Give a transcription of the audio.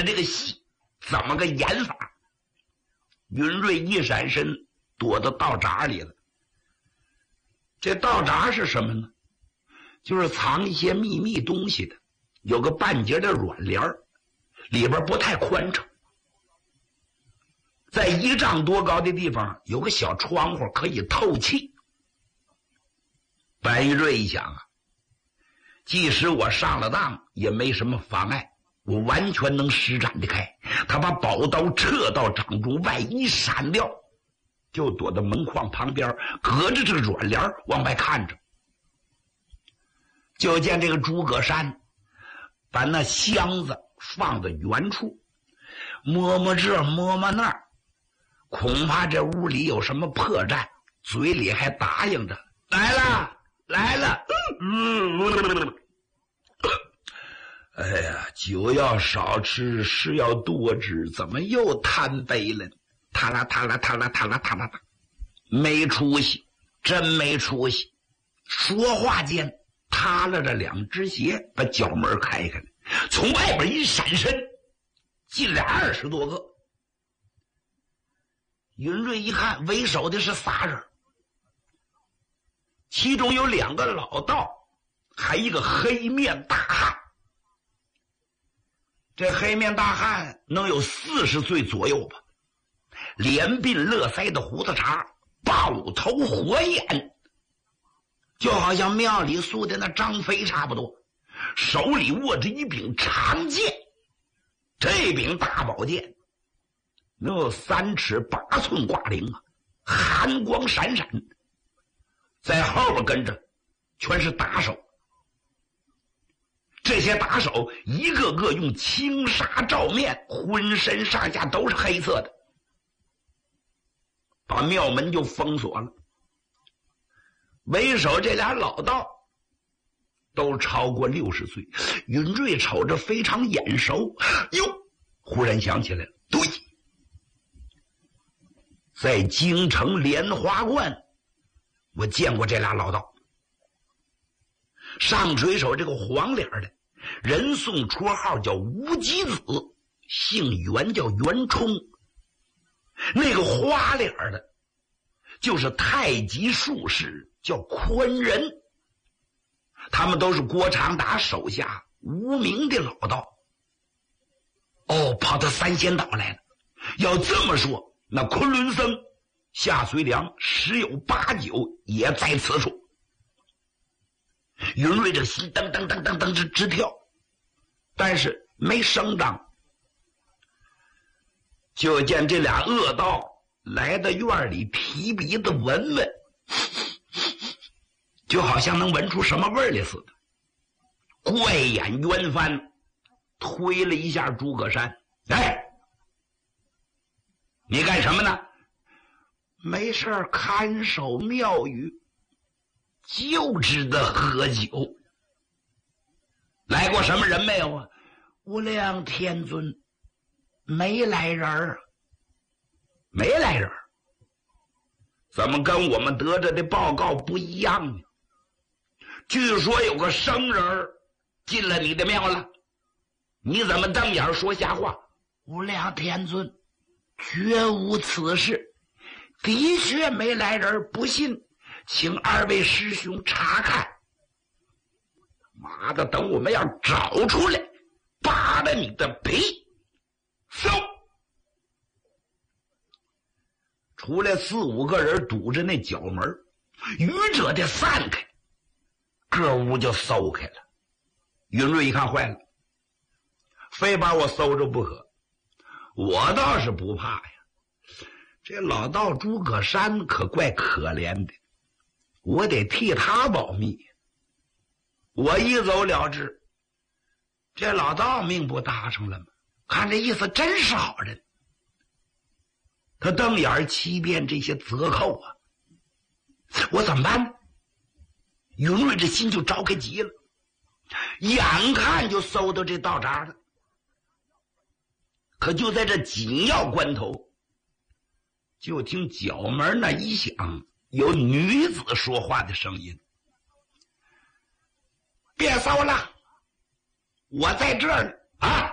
的这个戏怎么个演法？云瑞一闪身躲到道闸里了。这道闸是什么呢？就是藏一些秘密东西的，有个半截的软帘儿，里边不太宽敞。在1丈多高的地方有个小窗户可以透气。白玉瑞一想啊，即使我上了当也没什么妨碍，我完全能施展得开。他把宝刀撤到掌中，外一闪掉，就躲到门框旁边，隔着这个软帘往外看着。就见这个诸葛山把那箱子放在原处，摸摸这摸摸那儿，恐怕这屋里有什么破绽，嘴里还答应着来了来了。哎呀，酒要少吃，诗要多知，怎么又贪杯了？塔啦塔啦塔啦塔啦塔啦塔，没出息，真没出息。说话间塌了这2只鞋，把角门开开了，从外边一闪身，进来20多个。云瑞一看，为首的是仨人，其中有2个老道，还一个黑面大汉。这黑面大汉能有40岁左右吧，脸鬓乐腮的胡子茬，爆头火眼，就好像庙里塑的那张飞差不多，手里握着一柄长剑。这柄大宝剑能有3尺8寸挂铃啊，寒光闪闪。在后边跟着全是打手，这些打手一个个用轻纱罩面，浑身上下都是黑色的，把庙门就封锁了。为首这俩老道都超过60岁，云瑞瞅着非常眼熟。哟，忽然想起来了，对，在京城莲花观我见过这俩老道。上水手这个黄脸的人送绰号叫无极子，姓袁叫袁冲。那个花脸的就是太极术士，叫宽仁。他们都是郭长达手下无名的老道。哦，跑到三仙岛来了。要这么说，那昆仑僧下隋良10有8九也在此处。云瑞这心噔噔噔噔噔直跳，但是没声张。就见这俩恶道来到院里，提鼻子闻闻，就好像能闻出什么味儿来似的。怪眼冤翻推了一下诸葛山，哎，你干什么呢？没事看守庙宇，就知道喝酒。来过什么人没有啊？无量天尊，没来人儿。没来人儿？怎么跟我们得着的报告不一样呢？据说有个生人进了你的庙了，你怎么瞪眼说瞎话？无量天尊，绝无此事，的确没来人，不信请2位师兄查看。妈的，等我们要找出来，扒了你的皮！嗖！出来4、5个人堵着那角门，愚者的散开，个屋就搜开了。云瑞一看坏了，非把我搜着不可。我倒是不怕呀，这老道诸葛山可怪可怜的，我得替他保密。我一走了之，这老道命不搭上了吗？看这意思真是好人。他瞪眼欺骗这些贼寇啊，我怎么办呢？云瑞这心就着开急了，眼看就搜到这道闸了。可就在这紧要关头，就听角门那一响，有女子说话的声音：别搜了，我在这儿呢啊！